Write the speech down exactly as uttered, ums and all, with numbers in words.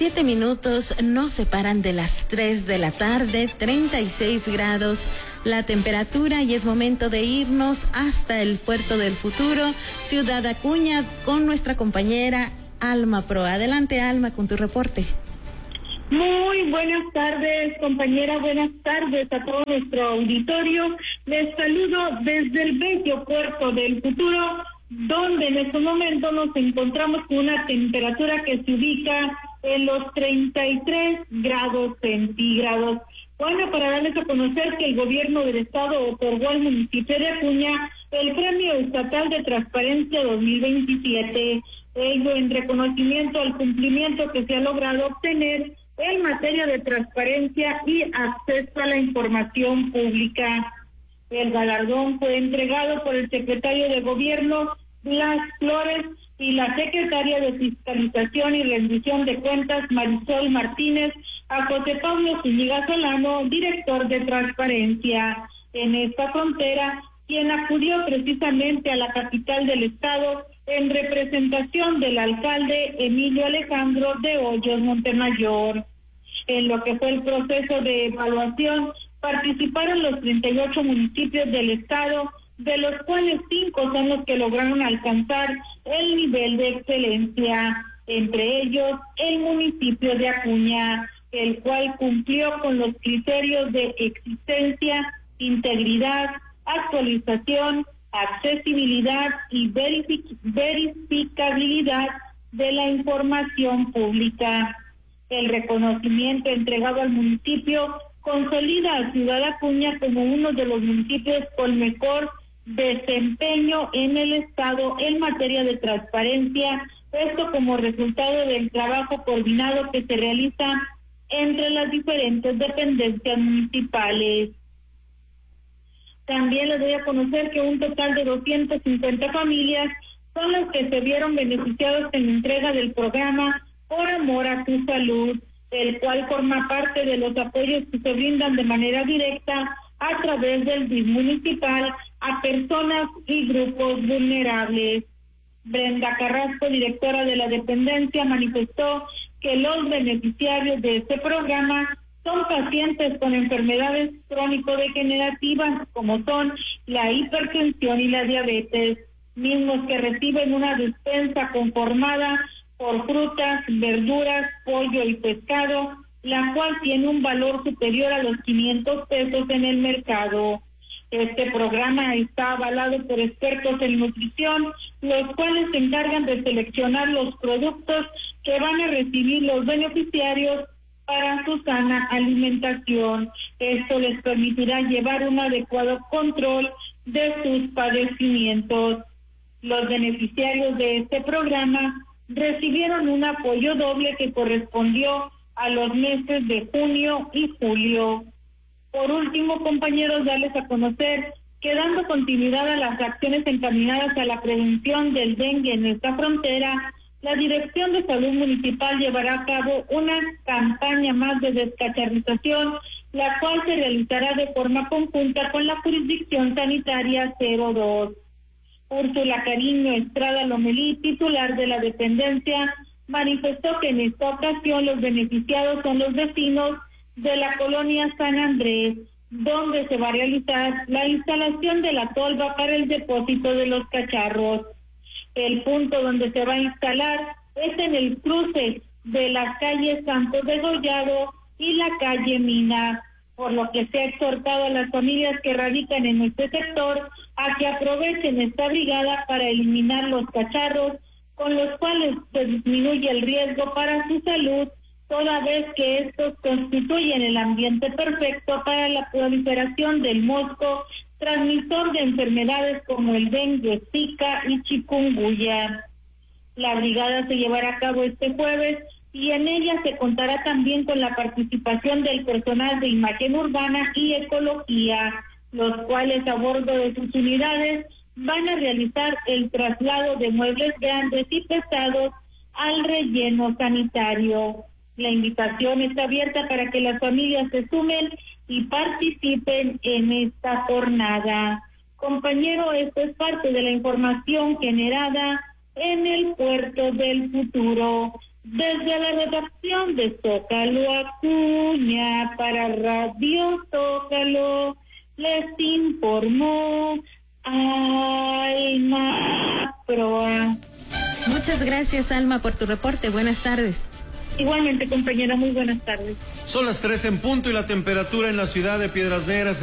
siete minutos nos separan de las tres de la tarde, treinta y seis grados la temperatura, y es momento de irnos hasta el puerto del futuro, Ciudad Acuña, con nuestra compañera Alma Pro. Adelante, Alma, con tu reporte. Muy buenas tardes, compañera, buenas tardes a todo nuestro auditorio. Les saludo desde el bello puerto del futuro, donde en este momento nos encontramos con una temperatura que se ubica en los treinta y tres grados centígrados. Bueno, para darles a conocer que el gobierno del estado otorgó al municipio de Acuña el Premio Estatal de Transparencia dos mil veintisiete, ello en reconocimiento al cumplimiento que se ha logrado obtener en materia de transparencia y acceso a la información pública. El galardón fue entregado por el secretario de Gobierno, Blas Flores, y la secretaria de Fiscalización y Rendición de Cuentas, Marisol Martínez, a José Pablo Zúñiga Solano, director de Transparencia en esta frontera, quien acudió precisamente a la capital del estado en representación del alcalde Emilio Alejandro de Hoyos Montemayor. En lo que fue el proceso de evaluación, participaron los treinta y ocho municipios del estado, de los cuales cinco son los que lograron alcanzar el nivel de excelencia, entre ellos el municipio de Acuña, el cual cumplió con los criterios de existencia, integridad, actualización, accesibilidad y verific- verificabilidad de la información pública. El reconocimiento entregado al municipio consolida a Ciudad Acuña como uno de los municipios con mejor desempeño en el estado en materia de transparencia, esto como resultado del trabajo coordinado que se realiza entre las diferentes dependencias municipales. También les doy a conocer que un total de doscientas cincuenta familias son las que se vieron beneficiados en la entrega del programa Por Amor a tu Salud, el cual forma parte de los apoyos que se brindan de manera directa a través del D I F municipal a personas y grupos vulnerables. Brenda Carrasco, directora de la dependencia, manifestó que los beneficiarios de este programa son pacientes con enfermedades crónico-degenerativas como son la hipertensión y la diabetes, mismos que reciben una despensa conformada por frutas, verduras, pollo y pescado, la cual tiene un valor superior a los quinientos pesos en el mercado. Este programa está avalado por expertos en nutrición, los cuales se encargan de seleccionar los productos que van a recibir los beneficiarios para su sana alimentación. Esto les permitirá llevar un adecuado control de sus padecimientos. Los beneficiarios de este programa recibieron un apoyo doble que correspondió a los meses de junio y julio. Por último, compañeros, darles a conocer que dando continuidad a las acciones encaminadas a la prevención del dengue en esta frontera, la Dirección de Salud Municipal llevará a cabo una campaña más de descacharrización, la cual se realizará de forma conjunta con la Jurisdicción Sanitaria cero dos. Úrsula Cariño Estrada Lomelí, titular de la dependencia, manifestó que en esta ocasión los beneficiados son los vecinos de la colonia San Andrés, donde se va a realizar la instalación de la tolva para el depósito de los cacharros. El punto donde se va a instalar es en el cruce de las calles Santos de Gollado y la calle Mina, por lo que se ha exhortado a las familias que radican en este sector a que aprovechen esta brigada para eliminar los cacharros, con los cuales se disminuye el riesgo para su salud, toda vez que estos constituyen el ambiente perfecto para la proliferación del mosco, transmisor de enfermedades como el dengue, zika y chikungunya. La brigada se llevará a cabo este jueves y en ella se contará también con la participación del personal de imagen urbana y ecología, los cuales a bordo de sus unidades van a realizar el traslado de muebles grandes y pesados al relleno sanitario. La invitación está abierta para que las familias se sumen y participen en esta jornada. Compañero, esto es parte de la información generada en el puerto del futuro. Desde la redacción de Zócalo Acuña para Radio Zócalo les informó Alma Proa. Muchas gracias, Alma, por tu reporte. Buenas tardes. Igualmente, compañera, muy buenas tardes. Son las tres en punto y la temperatura en la ciudad de Piedras Negras